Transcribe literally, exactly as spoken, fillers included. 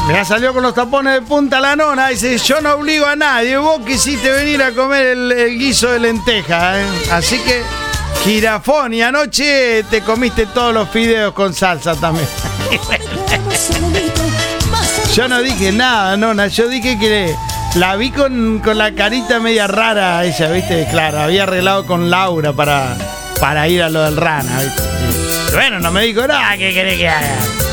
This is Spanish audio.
Me salió con los tapones de punta la nona. Dice, yo no obligo a nadie. Vos quisiste venir a comer el, el guiso de lenteja, ¿eh? Así que, jirafón. Y anoche te comiste todos los fideos con salsa también. Yo no dije nada, nona. Yo dije que la vi con, con la carita media rara ella, ¿viste? Claro, había arreglado con Laura para, para ir a lo del rana, ¿viste? Y bueno, no me dijo nada. ¿Qué querés que haga?